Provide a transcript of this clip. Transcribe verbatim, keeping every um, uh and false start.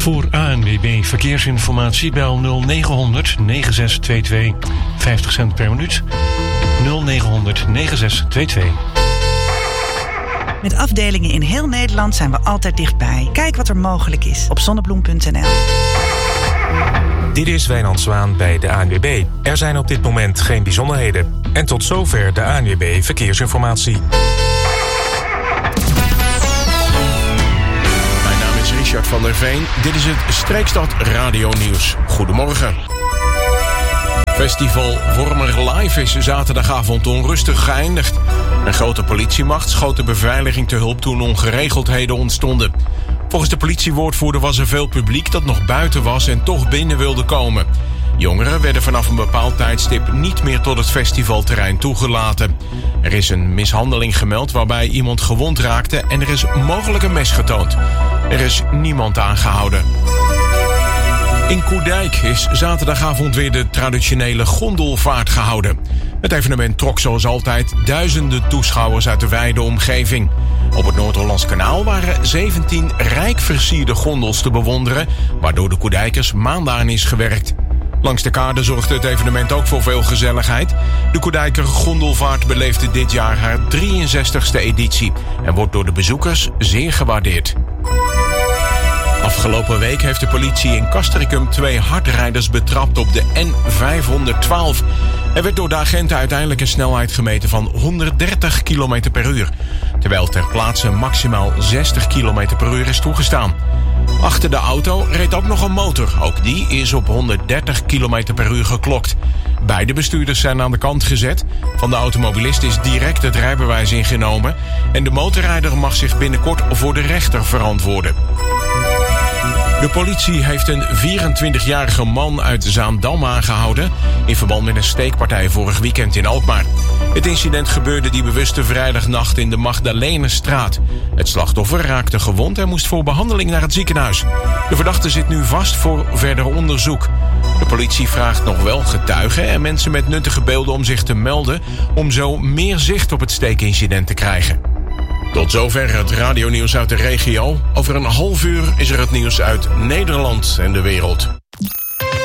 Voor A N W B Verkeersinformatie bel nul negen negen zes twee twee, vijftig cent per minuut. nul negen negen zes twee twee. Met afdelingen in heel Nederland zijn we altijd dichtbij. Kijk wat er mogelijk is op zonnebloem punt n l. Dit is Wijnand Zwaan bij de A N W B. Er zijn op dit moment geen bijzonderheden. En tot zover de A N W B Verkeersinformatie. Mijn naam is Richard van der Veen. Dit is het Streekstad Radio Nieuws. Goedemorgen. Festival Wormer Live is zaterdagavond onrustig geëindigd. Een grote politiemacht schoot de beveiliging te hulp toen ongeregeldheden ontstonden. Volgens de politiewoordvoerder was er veel publiek dat nog buiten was en toch binnen wilde komen. Jongeren werden vanaf een bepaald tijdstip niet meer tot het festivalterrein toegelaten. Er is een mishandeling gemeld waarbij iemand gewond raakte en er is mogelijk een mes getoond. Er is niemand aangehouden. In Koerdijk is zaterdagavond weer de traditionele gondelvaart gehouden. Het evenement trok zoals altijd duizenden toeschouwers uit de wijde omgeving. Op het Noord-Hollands Kanaal waren zeventien rijk versierde gondels te bewonderen, waardoor de Koerdijkers maanden aan is gewerkt. Langs de kade zorgde het evenement ook voor veel gezelligheid. De Koerdijker gondelvaart beleefde dit jaar haar drieënzestigste editie en wordt door de bezoekers zeer gewaardeerd. Afgelopen week heeft de politie in Castricum twee hardrijders betrapt op de N vijfhonderdtwaalf. Er werd door de agenten uiteindelijk een snelheid gemeten van honderddertig kilometer per uur. Terwijl ter plaatse maximaal zestig kilometer per uur is toegestaan. Achter de auto reed ook nog een motor. Ook die is op honderddertig kilometer per uur geklokt. Beide bestuurders zijn aan de kant gezet. Van de automobilist is direct het rijbewijs ingenomen. En de motorrijder mag zich binnenkort voor de rechter verantwoorden. De politie heeft een vierentwintigjarige man uit Zaandam aangehouden in verband met een steekpartij vorig weekend in Alkmaar. Het incident gebeurde die bewuste vrijdagnacht in de Magdalenestraat. Het slachtoffer raakte gewond en moest voor behandeling naar het ziekenhuis. De verdachte zit nu vast voor verder onderzoek. De politie vraagt nog wel getuigen en mensen met nuttige beelden om zich te melden om zo meer zicht op het steekincident te krijgen. Tot zover het radionieuws uit de regio. Over een half uur is er het nieuws uit Nederland en de wereld.